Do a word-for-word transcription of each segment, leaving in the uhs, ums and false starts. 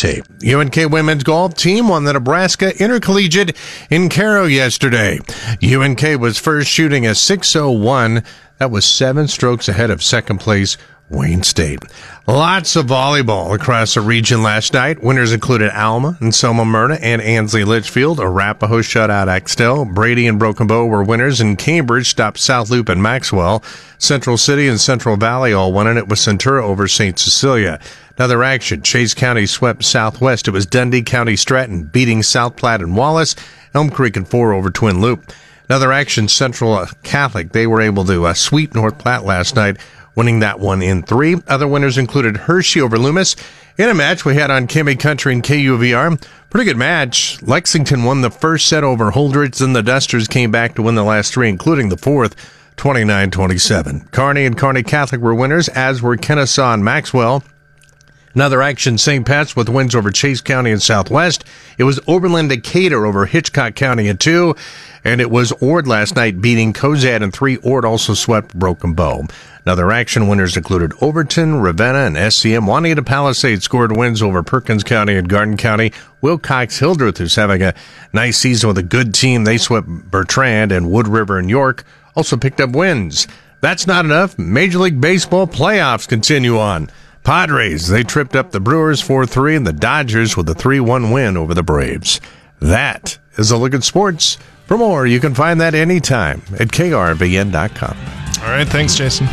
tape. U N K women's golf team won the Nebraska Intercollegiate in Cairo yesterday. U N K was first, shooting a six oh one. That was seven strokes ahead of second place Wayne State. Lots of volleyball across the region last night. Winners included Alma and Selma Myrna and Ansley Litchfield. Arapahoe shut out Axtell. Brady and Broken Bow were winners, and Cambridge stopped South Loop and Maxwell. Central City and Central Valley all won, and it was Centura over Saint Cecilia. Another action, Chase County swept Southwest. It was Dundee County Stratton beating South Platte and Wallace. Elm Creek and four over Twin Loop. Another action, Central Catholic. They were able to uh, sweep North Platte last night, winning that one in three. Other winners included Hershey over Loomis. In a match we had on Kimmy Country and K U V R, pretty good match. Lexington won the first set over Holdridge, then the Dusters came back to win the last three, including the fourth, twenty-nine twenty-seven. Kearney and Kearney Catholic were winners, as were Kennesaw and Maxwell. Another action, Saint Pat's with wins over Chase County and Southwest. It was Oberlin Decatur over Hitchcock County in two, and it was Ord last night beating Cozad in three. Ord also swept Broken Bow. Another action, winners included Overton, Ravenna, and S C M. Juanita Palisades scored wins over Perkins County and Garden County. Wilcox Hildreth, who's having a nice season with a good team, they swept Bertrand, and Wood River and York also picked up wins. That's not enough. Major League Baseball playoffs continue on. Padres, they tripped up the Brewers four three, and the Dodgers with a three one win over the Braves. That is a look at sports. For more, you can find that anytime at K R V N dot com. All right, thanks, Jason.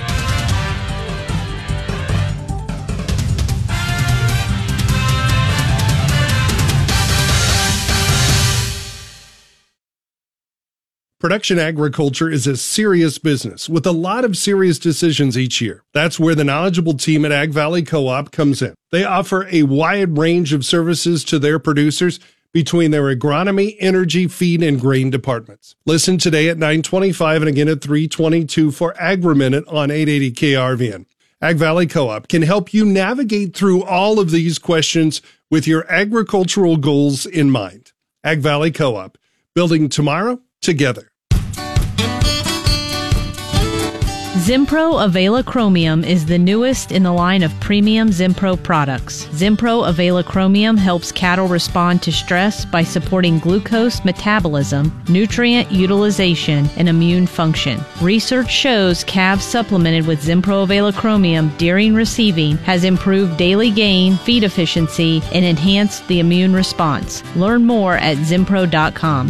Production agriculture is a serious business with a lot of serious decisions each year. That's where the knowledgeable team at Ag Valley Co-op comes in. They offer a wide range of services to their producers between their agronomy, energy, feed, and grain departments. Listen today at nine twenty-five and again at three twenty-two for Agri-Minute on eight eighty K R V N. Ag Valley Co-op can help you navigate through all of these questions with your agricultural goals in mind. Ag Valley Co-op, building tomorrow together. Zimpro Avela Chromium is the newest in the line of premium Zimpro products. Zimpro Avela Chromium helps cattle respond to stress by supporting glucose metabolism, nutrient utilization, and immune function. Research shows calves supplemented with Zimpro Avela Chromium during receiving has improved daily gain, feed efficiency, and enhanced the immune response. Learn more at zimpro dot com.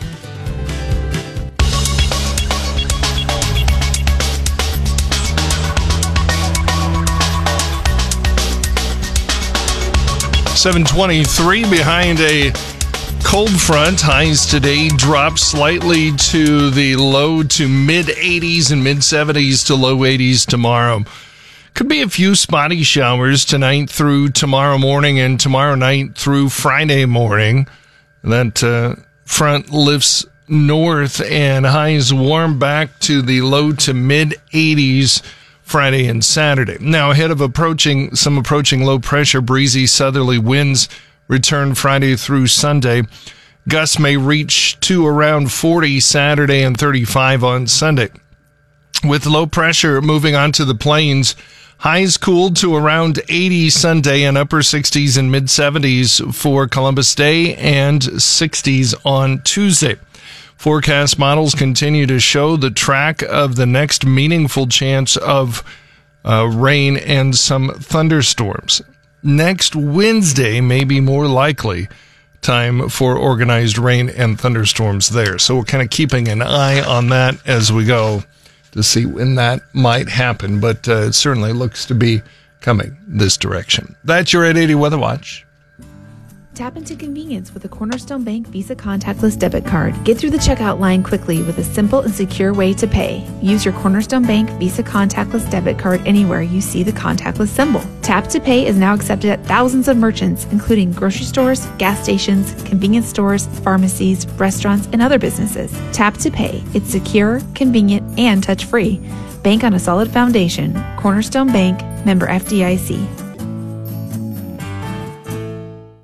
seven twenty-three behind a cold front. Highs today drop slightly to the low to mid eighties and mid seventies to low eighties tomorrow. Could be a few spotty showers tonight through tomorrow morning and tomorrow night through Friday morning. That uh, front lifts north and highs warm back to the low to mid eighties Friday and Saturday. Now, ahead of approaching some approaching low pressure, breezy southerly winds return Friday through Sunday. Gusts may reach to around forty Saturday and thirty-five on Sunday. With low pressure moving onto the plains, highs cooled to around eighty Sunday and upper sixties and mid seventies for Columbus Day and sixties on Tuesday. Forecast models continue to show the track of the next meaningful chance of uh, rain and some thunderstorms. Next Wednesday may be more likely time for organized rain and thunderstorms there. So we're kind of keeping an eye on that as we go to see when that might happen. But uh, it certainly looks to be coming this direction. That's your eight eighty Weather Watch. Tap into convenience with a Cornerstone Bank Visa contactless debit card. Get through the checkout line quickly with a simple and secure way to pay. Use your Cornerstone Bank Visa contactless debit card anywhere you see the contactless symbol. Tap to Pay is now accepted at thousands of merchants, including grocery stores, gas stations, convenience stores, pharmacies, restaurants, and other businesses. Tap to Pay. It's secure, convenient, and touch-free. Bank on a solid foundation. Cornerstone Bank, member F D I C.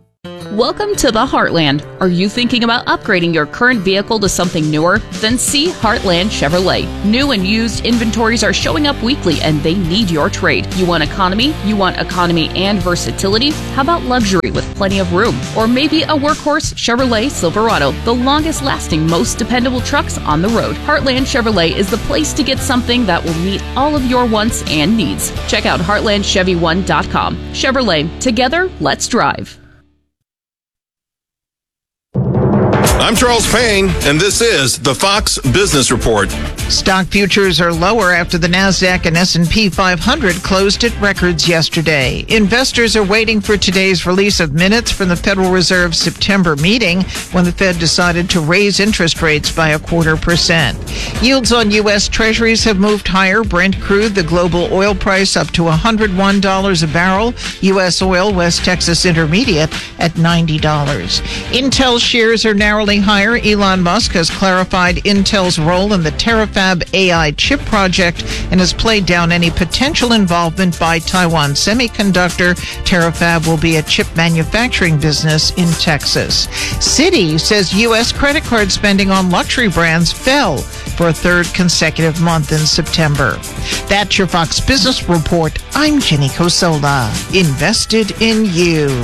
Welcome to the Heartland. Are you thinking about upgrading your current vehicle to something newer? Then see Heartland Chevrolet. New and used inventories are showing up weekly and they need your trade. You want economy? You want economy and versatility? How about luxury with plenty of room? Or maybe a workhorse Chevrolet Silverado, the longest lasting, most dependable trucks on the road. Heartland Chevrolet is the place to get something that will meet all of your wants and needs. Check out heartland chevy one dot com. Chevrolet, together, let's drive. I'm Charles Payne, and this is the Fox Business Report. Stock futures are lower after the NASDAQ and S and P five hundred closed at records yesterday. Investors are waiting for today's release of minutes from the Federal Reserve's September meeting when the Fed decided to raise interest rates by a quarter percent. Yields on U S Treasuries have moved higher. Brent crude, the global oil price, up to one hundred one dollars a barrel. U S oil, West Texas Intermediate, at ninety dollars. Intel shares are narrowly higher. Elon Musk has clarified Intel's role in the Terafab A I chip project and has played down any potential involvement by Taiwan Semiconductor. Terafab will be a chip manufacturing business in Texas. Citi says U S credit card spending on luxury brands fell for a third consecutive month in September. That's your Fox Business Report. I'm Jenny Cosola. Invested in you.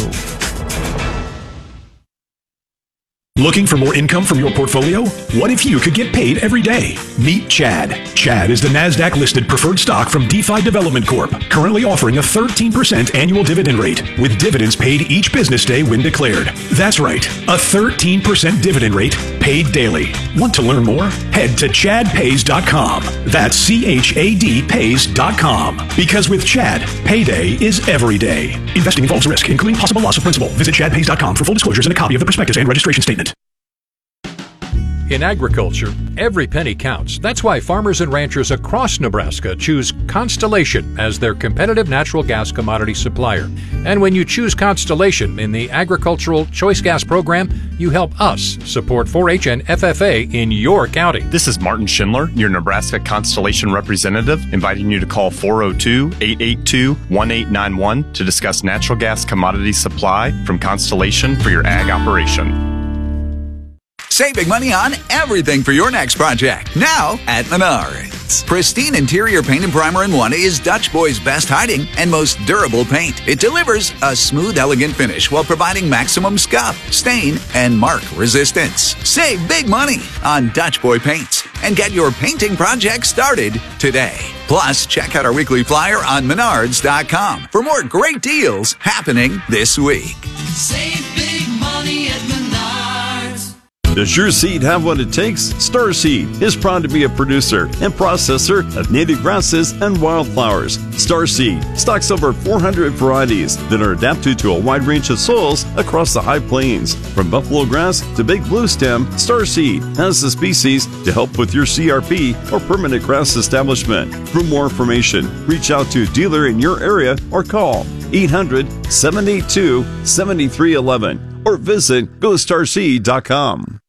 Looking for more income from your portfolio? What if you could get paid every day? Meet Chad. Chad is the NASDAQ-listed preferred stock from DeFi Development Corp, currently offering a thirteen percent annual dividend rate, with dividends paid each business day when declared. That's right, a thirteen percent dividend rate paid daily. Want to learn more? Head to chad pays dot com. That's C H A D pays dot com. Because with Chad, payday is every day. Investing involves risk, including possible loss of principal. Visit chad pays dot com for full disclosures and a copy of the prospectus and registration statement. In agriculture, every penny counts. That's why farmers and ranchers across Nebraska choose Constellation as their competitive natural gas commodity supplier. And when you choose Constellation in the Agricultural Choice Gas Program, you help us support four H and F F A in your county. This is Martin Schindler, your Nebraska Constellation representative, inviting you to call four oh two, eight eight two, one eight nine one to discuss natural gas commodity supply from Constellation for your ag operation. Save big money on everything for your next project. Now at Menards. Pristine interior paint and primer in one is Dutch Boy's best hiding and most durable paint. It delivers a smooth, elegant finish while providing maximum scuff, stain, and mark resistance. Save big money on Dutch Boy paints and get your painting project started today. Plus, check out our weekly flyer on menards dot com for more great deals happening this week. Save big money at Menards. Does your seed have what it takes? Starseed is proud to be a producer and processor of native grasses and wildflowers. Starseed stocks over four hundred varieties that are adapted to a wide range of soils across the high plains. From buffalo grass to big blue stem, Starseed has the species to help with your C R P or permanent grass establishment. For more information, reach out to a dealer in your area or call eight hundred, seven eight two, seven three one one or visit go starseed dot com.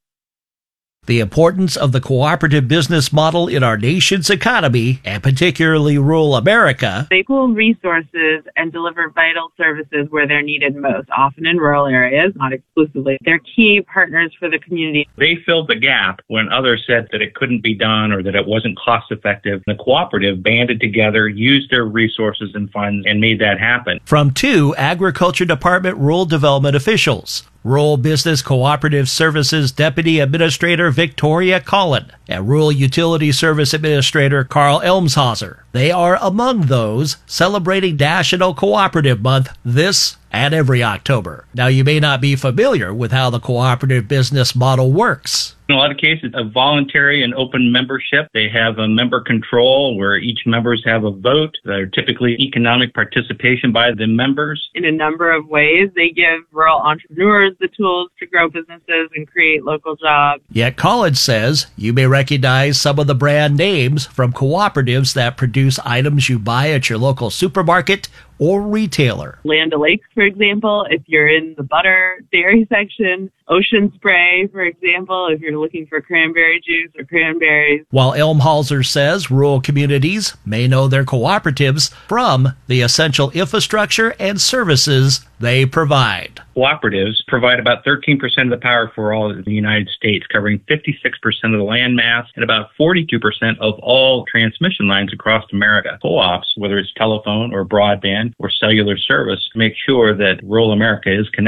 The importance of the cooperative business model in our nation's economy, and particularly rural America. They pool resources and deliver vital services where they're needed most, often in rural areas, not exclusively. They're key partners for the community. They filled the gap when others said that it couldn't be done or that it wasn't cost effective. The cooperative banded together, used their resources and funds, and made that happen. From two Agriculture Department rural development officials. Rural Business Cooperative Services Deputy Administrator Victoria Collin and Rural Utility Service Administrator Carl Elmshauser. They are among those celebrating National Cooperative Month this and every October. Now, you may not be familiar with how the cooperative business model works. In a lot of cases, a voluntary and open membership. They have a member control where each members have a vote. They're typically economic participation by the members. In a number of ways, they give rural entrepreneurs the tools to grow businesses and create local jobs. Yet Collins says you may recognize some of the brand names from cooperatives that produce items you buy at your local supermarket or retailer. Land O'Lakes, for example, if you're in the butter dairy section. Ocean Spray, for example, if you're looking for cranberry juice or cranberries. While Elmhauser says rural communities may know their cooperatives from the essential infrastructure and services they provide. cooperatives provide about thirteen percent of the power for all of the United States, covering fifty-six percent of the land mass and about forty-two percent of all transmission lines across America. Co-ops, whether it's telephone or broadband or cellular service, make sure that rural America is connected